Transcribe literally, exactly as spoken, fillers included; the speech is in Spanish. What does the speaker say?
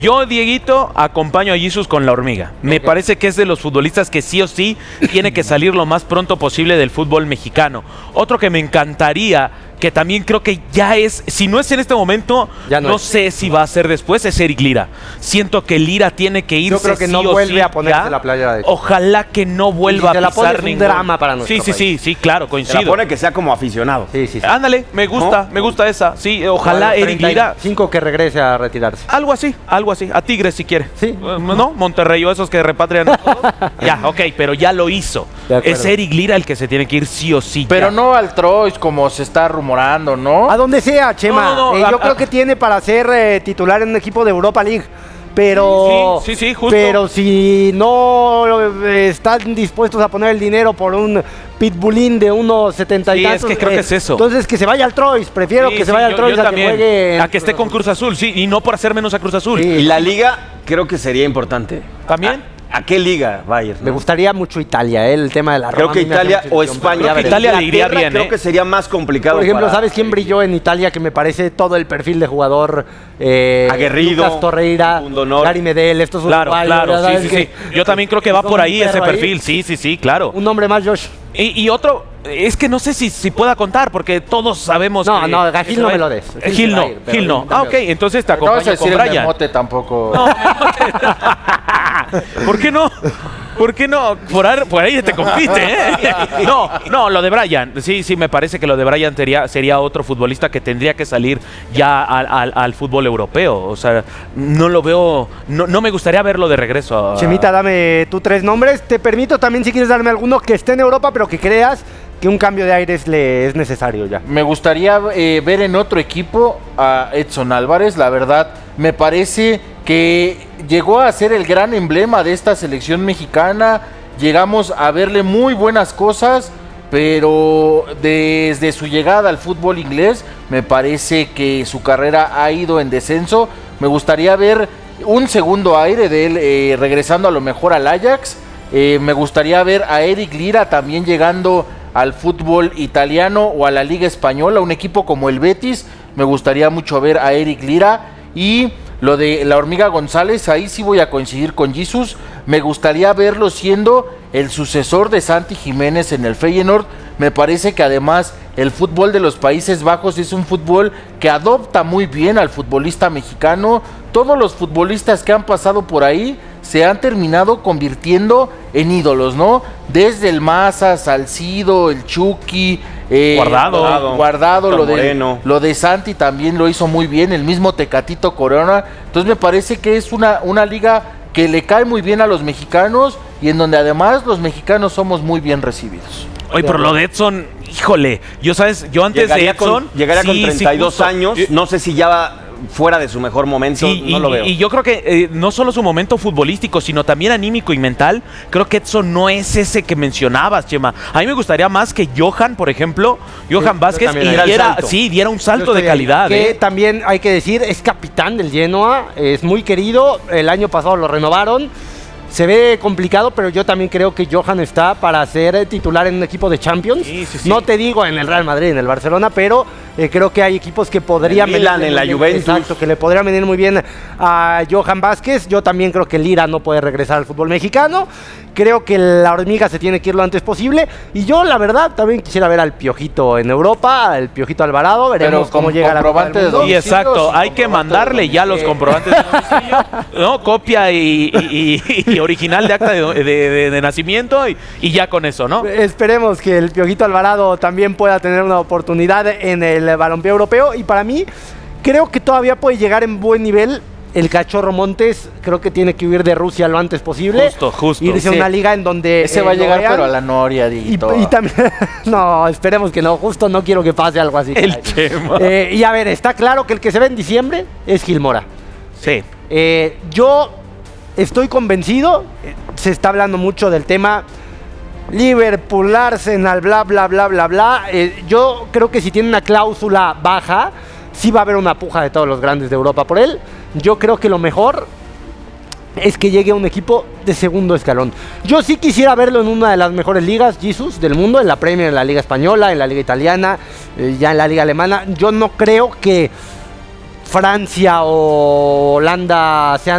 Yo, Dieguito, acompaño a Jesus con la hormiga. Me okay. parece que es de los futbolistas que sí o sí tiene que salir lo más pronto posible del fútbol mexicano. Otro que me encantaría, que también creo que ya es, si no es en este momento, ya no, no sé si va a ser después, es Eric Lira. Siento que Lira tiene que irse. Yo creo que sí no o vuelve sí, a ponerse ya. la playera de Ojalá que no vuelva si a pisar la ningún un drama para nuestro Sí, sí, país. sí, sí, claro, coincido. Se la pone que sea como aficionado. Sí, sí, sí. Ándale, me gusta, ¿no? me gusta esa. Sí, ojalá Eric Lira. cinco que regrese a retirarse. Algo así, algo así. A Tigres si quiere. Sí. Uh, ¿No? Monterrey o esos que repatrian a todos. Ya, ok, pero ya lo hizo. Es Eric Lira el que se tiene que ir sí o sí. Pero ya. no al Troyes como se está rumorando, ¿no? A donde sea, Chema. No, no, no, eh, a, yo a, creo que tiene para ser eh, titular en un equipo de Europa League. Pero, sí, sí, sí, justo. pero si no eh, están dispuestos a poner el dinero por un pitbullín de uno setenta y sí, tantos, es que creo eh, que es eso. Entonces que se vaya al Troyes, prefiero sí, que sí, se vaya yo, al Troyes yo a también, que juegue a que esté con Cruz Azul, sí, y no por hacer menos a Cruz Azul. Sí. Y la liga creo que sería importante. ¿También? ¿A, a qué liga va a ir? ¿no? Me gustaría mucho Italia, ¿eh? El tema de la Roma. Creo que Italia o España. Creo que Italia le iría bien, Creo ¿eh? que sería más complicado. Por ejemplo, para... ¿sabes quién brilló en Italia? Que me parece todo el perfil de jugador eh, aguerrido, Lucas Torreira, Gary Medel, estos claro, uruguayos. Claro, sí, sí, sí. Yo también creo que va por ahí ese perfil, ahí. sí, sí, sí, claro. Un nombre más, Josh. Y, y otro, es que no sé si, si pueda contar, porque todos sabemos no, que... No, no, Gil no me lo des. Gil, Gil no, ir, Gil no. Ah, ok, entonces te acompaño no con Brian. El Memote tampoco. No, ¿por qué no? ¿Por qué no? Por ahí, por ahí te compite, ¿eh? No, no, lo de Brian. Sí, sí, me parece que lo de Brian sería, sería otro futbolista que tendría que salir ya al, al, al fútbol europeo. O sea, no lo veo... No, no me gustaría verlo de regreso. A... Chemita, dame tú tres nombres. Te permito también, si quieres darme alguno que esté en Europa, pero que creas que un cambio de aires le es necesario ya. Me gustaría eh, ver en otro equipo a Edson Álvarez. La verdad, me parece que llegó a ser el gran emblema de esta selección mexicana. Llegamos a verle muy buenas cosas, pero desde su llegada al fútbol inglés me parece que su carrera ha ido en descenso. Me gustaría ver un segundo aire de él eh, regresando a lo mejor al Ajax. Eh, me gustaría ver a Eric Lira también llegando al fútbol italiano o a la Liga Española, un equipo como el Betis. Me gustaría mucho ver a Eric Lira. Y lo de la Hormiga González, ahí sí voy a coincidir con Jesus. Me gustaría verlo siendo el sucesor de Santi Jiménez en el Feyenoord. Me parece que además el fútbol de los Países Bajos es un fútbol que adopta muy bien al futbolista mexicano. Todos los futbolistas que han pasado por ahí se han terminado convirtiendo en ídolos, ¿no? Desde el Maza, Salcido, el Chucky, eh, Guardado, Guardado, lo de, lo de Santi también lo hizo muy bien, el mismo Tecatito Corona. Entonces me parece que es una, una liga que le cae muy bien a los mexicanos y en donde además los mexicanos somos muy bien recibidos. Oye, pero lo de Edson, híjole, yo sabes, yo antes llegaría de Edson... Con, llegaría sí, con treinta y dos sí, años, no sé si ya va fuera de su mejor momento, sí, no y, lo veo. Y yo creo que eh, no solo su momento futbolístico, sino también anímico y mental, creo que Edson no es ese que mencionabas, Chema. A mí me gustaría más que Johan, por ejemplo, Johan sí, Vázquez, y diera, sí, diera un salto de calidad. Que eh. también hay que decir, es capitán del Genoa, es muy querido, el año pasado lo renovaron. Se ve complicado, pero yo también creo que Johan está para ser titular en un equipo de Champions. Sí, sí, sí. No te digo en el Real Madrid, en el Barcelona, pero eh, creo que hay equipos que podrían venir Milan, en la Juventus. Exacto, que le podrían venir muy bien a Johan Vázquez. Yo también creo que Lira no puede regresar al fútbol mexicano. Creo que la Hormiga se tiene que ir lo antes posible. Y yo, la verdad, también quisiera ver al Piojito en Europa, al Piojito Alvarado. Veremos pero cómo llega la Copa del Mundo. Sí, exacto. Hay que mandarle ya los comprobantes de domicilio, ¿no? Copia y, y, y, y original de acta de, de, de, de nacimiento y, y ya con eso, ¿no? Esperemos que el Piojito Alvarado también pueda tener una oportunidad en el balompié europeo. Y para mí, creo que todavía puede llegar en buen nivel. El Cachorro Montes creo que tiene que huir de Rusia lo antes posible. Justo, justo. Irse a una liga en donde... Ese eh, va a llegar, pero a la Noria, y, y también... No, esperemos que no. Justo no quiero que pase algo así. El Chema. Eh, y a ver, está claro que el que se ve en diciembre es Gil Mora. Sí. Eh, yo estoy convencido. Se está hablando mucho del tema Liverpool, Arsenal, bla, bla, bla, bla, bla. Eh, yo creo que si tiene una cláusula baja, sí va a haber una puja de todos los grandes de Europa por él. Yo creo que lo mejor es que llegue a un equipo de segundo escalón. Yo sí quisiera verlo en una de las mejores ligas, Jesus, del mundo, en la Premier, en la Liga Española, en la Liga Italiana, eh, ya en la Liga Alemana. Yo no creo que Francia o Holanda sean